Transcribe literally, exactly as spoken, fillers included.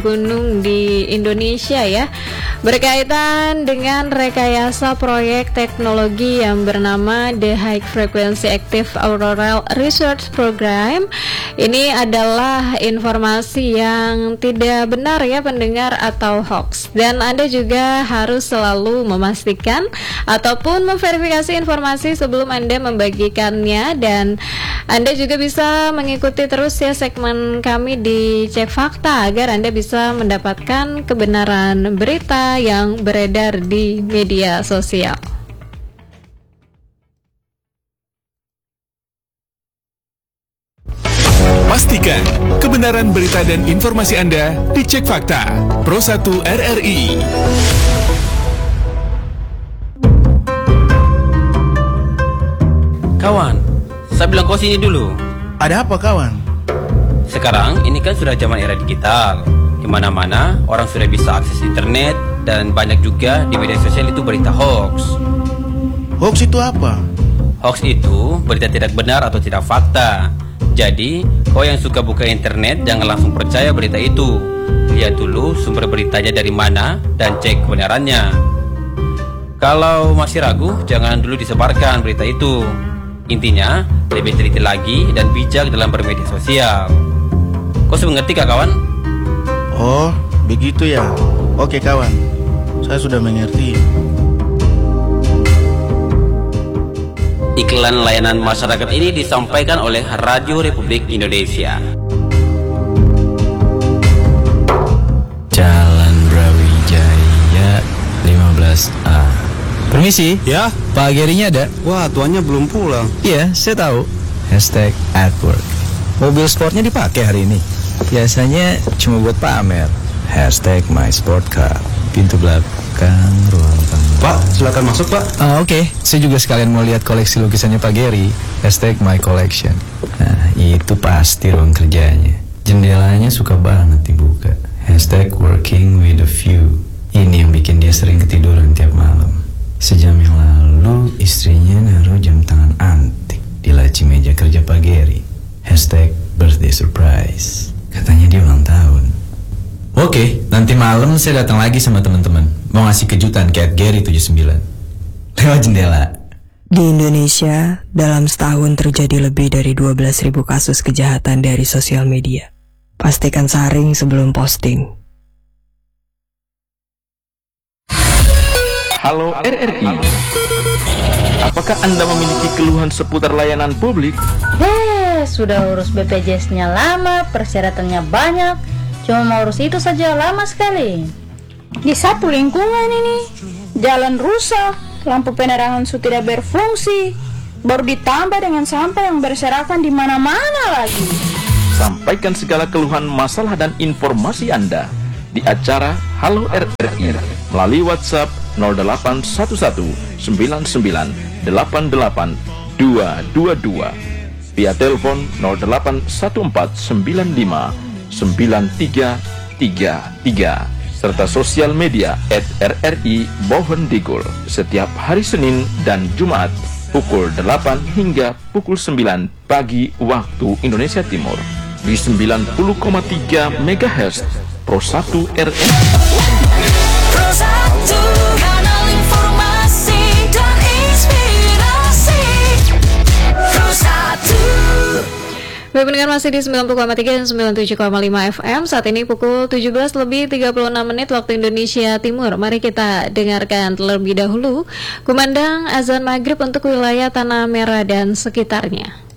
gunung di Indonesia ya, berkaitan dengan rekayasa proyek teknologi yang bernama The High Frequency Active Auroral Research Program. Ini adalah informasi yang tidak benar ya pendengar, atau hoax, dan Anda juga harus selalu memastikan ataupun memverifikasi informasi sebelum Anda membagikannya. Dan Anda juga bisa mengikuti terus ya segmen kami di Cek Fakta agar Anda bisa mendapatkan kebenaran berita yang beredar di media sosial. Pastikan kebenaran berita dan informasi Anda di Cek Fakta Pro satu R R I. Kawan, saya bilang kau sini dulu. Ada apa kawan? Sekarang ini kan sudah zaman era digital. Di mana-mana orang sudah bisa akses internet, dan banyak juga di media sosial itu berita hoax. Hoax itu apa? Hoax itu berita tidak benar atau tidak fakta. Jadi, kau yang suka buka internet jangan langsung percaya berita itu. Lihat dulu sumber beritanya dari mana dan cek kebenarannya. Kalau masih ragu, jangan dulu disebarkan berita itu. Intinya, lebih teliti lagi dan bijak dalam bermedia sosial. Kau sudah mengerti kah kawan? Oh, begitu ya. Oke kawan, saya sudah mengerti. Iklan layanan masyarakat ini disampaikan oleh Radio Republik Indonesia. Jalan Brawijaya lima belas A. Permisi. Ya? Pak Gerinya ada? Wah, tuannya belum pulang. Iya, saya tahu. Hashtag at work. Mobil sportnya dipakai hari ini. Biasanya cuma buat pamer. Hashtag my sport car. Pintu belakang ruang tamu. Pak, silakan masuk Pak. Ah, oke, okay. Saya juga sekalian mau lihat koleksi lukisannya Pak Geri. Hashtag my collection. Nah, itu pasti ruang kerjanya. Jendelanya suka banget dibuka. Hashtag working with a view. Ini yang bikin dia sering ketiduran tiap malam. Sejam yang lalu istrinya naruh jam tangan antik di laci meja kerja Pak Geri. Hashtag birthday surprise. Katanya dia ulang tahun. Oke, nanti malam saya datang lagi sama teman-teman. Mau ngasih kejutan kayak Gary tujuh puluh sembilan. Lewat jendela. Di Indonesia, dalam setahun terjadi lebih dari dua belas ribu kasus kejahatan dari sosial media. Pastikan saring sebelum posting. Halo R R I. Apakah Anda memiliki keluhan seputar layanan publik? Hei, sudah urus B P J S-nya lama, persyaratannya banyak. Cuma mau urus itu saja lama sekali. Di satu lingkungan ini, jalan rusak, lampu penerangan sudah tidak berfungsi, baru ditambah dengan sampah yang berserakan di mana-mana lagi. Sampaikan segala keluhan, masalah dan informasi Anda di acara Halo R R I melalui WhatsApp nol delapan satu satu sembilan sembilan delapan delapan dua dua dua, via telepon nol delapan satu empat sembilan lima sembilan tiga tiga tiga, serta sosial media at R R I Bovendigul setiap hari Senin dan Jumat pukul delapan hingga pukul sembilan pagi waktu Indonesia Timur di sembilan puluh koma tiga megahertz Pro satu R R I. Pro satu, kanal informasi dan inspirasi. Pro satu. Baik pendengar, masih di sembilan puluh koma tiga dan sembilan puluh tujuh koma lima F M. Saat ini pukul tujuh belas lebih tiga puluh enam menit waktu Indonesia Timur. Mari kita dengarkan terlebih dahulu kumandang azan maghrib untuk wilayah Tanah Merah dan sekitarnya.